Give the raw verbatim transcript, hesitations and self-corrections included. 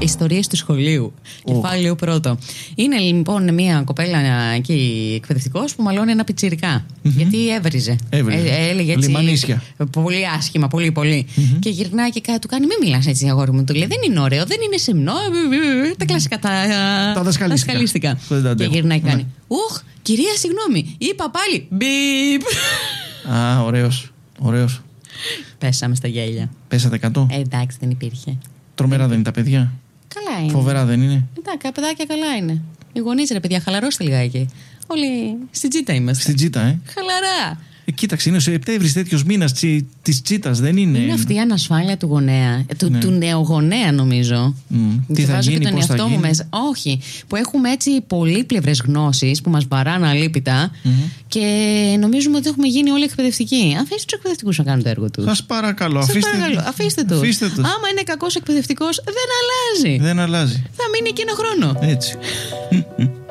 Ιστορίες του σχολείου. Oh. Κεφάλαιο πρώτο. Είναι λοιπόν μια κοπέλα εκεί εκπαιδευτικός που μαλώνει ένα πιτσιρικά. Mm-hmm. Γιατί έβριζε. έβριζε. Ε, έλεγε έτσι. Λιμανίσια. Πολύ άσχημα, πολύ πολύ. Mm-hmm. Και γυρνάει και κάτι του κάνει: μην μιλάς έτσι, αγόρι μου. Του λέει: δεν είναι ωραίο, δεν είναι σεμνό. Τα κλασικά τα, τα δασκαλίστικα. Και γυρνάει και κάνει: ουχ, κυρία, συγγνώμη. Είπα πάλι. Μπιπ. Α, ωραίος. Ωραίος. Πέσαμε στα γέλια. Πέσατε εκατό. Ε, εντάξει, δεν υπήρχε. Τρομερά δεν είναι τα παιδιά. Καλά είναι. Φοβερά δεν είναι. Εντάξει, τα παιδάκια καλά είναι. Οι γονείς, ρε παιδιά, χαλαρώστε λιγάκι. Όλοι στην τσίτα είμαστε. Στην τσίτα, ε. Χαλαρά. Ε, κοίταξε, είναι ο Σεπτέμβρης τέτοιος μήνας τσι, της τσίτας, δεν είναι. Είναι αυτή η ανασφάλεια του γονέα. Του, ναι. του νεογονέα, νομίζω. Mm. Τι θα βάζω γίνει, και τον πώς θα εαυτό γίνει. μου μέσα. Όχι. Που έχουμε έτσι πολύπλευρες γνώσεις που μας βαράνε αλίπητα Mm-hmm. και νομίζουμε ότι έχουμε γίνει όλοι εκπαιδευτικοί. Αφήστε τους εκπαιδευτικούς να κάνουν το έργο τους. Σας παρακαλώ, Σας αφήστε, παρακαλώ, αφήστε τους. αφήστε τους. Άμα είναι κακός εκπαιδευτικός, δεν αλλάζει. Δεν αλλάζει. Θα μείνει εκεί ένα χρόνο. Έτσι.